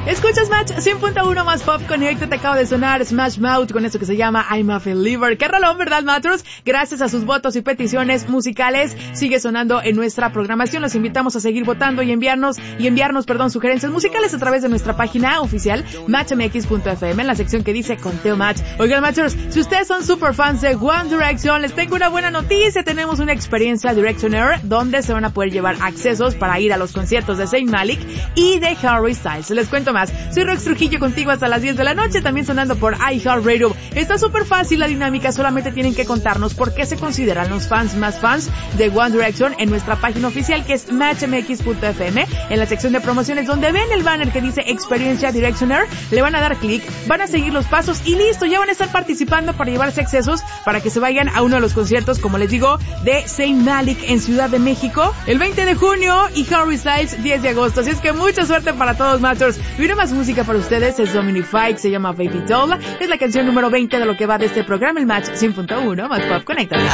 Escuchas Match 100.1 más Pop Connect. Te acabo de sonar Smash Mouth con esto que se llama I'm a Believer. Qué rolón, ¿verdad, Matros? Gracias a sus votos y peticiones musicales sigue sonando en nuestra programación. Los invitamos a seguir votando y enviarnos sugerencias musicales a través de nuestra página oficial matchmx.fm en la sección que dice Conteo Match. Oigan, Matchers, si ustedes son super fans de One Direction, les tengo una buena noticia. Tenemos una experiencia Directioner donde se van a poder llevar accesos para ir a los conciertos de Zayn Malik y de Harry Styles. Les cuento más. Soy Rox Trujillo contigo hasta las 10 de la noche, también sonando por iHeartRadio. Está súper fácil la dinámica, solamente tienen que contarnos por qué se consideran los fans más fans de One Direction en nuestra página oficial que es matchmx.fm, en la sección de promociones donde ven el banner que dice Experiencia Directioner, le van a dar clic, van a seguir los pasos y listo, ya van a estar participando para llevarse accesos para que se vayan a uno de los conciertos, como les digo, de Zayn Malik en Ciudad de México el 20 de junio y Harry Styles 10 de agosto. Así es que mucha suerte para todos, Masters. Viene más música para ustedes, es Dominic Fike, se llama Baby Doll, es la canción número 20 de lo que va de este programa, el Match 100.1 más Pop Connect.